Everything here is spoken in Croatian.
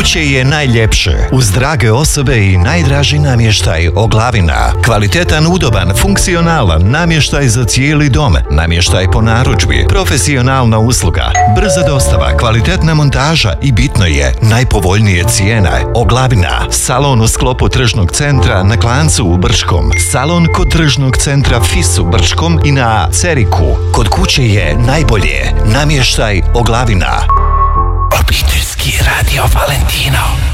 kuće je najljepše, uz drage osobe i najdraži namještaj Oglavina. Kvalitetan, udoban, funkcionalan namještaj za cijeli dom, namještaj po narudžbi, profesionalna usluga, brza dostava, kvalitetna montaža i bitno je, najpovoljnije cijene. Oglavina, salon u sklopu tržnog centra na Klancu u Brčkom, salon kod tržnog centra FIS u Brčkom i na Ceriku. Kod kuće je najbolje, namještaj Oglavina. Obiteljski radio Valentino.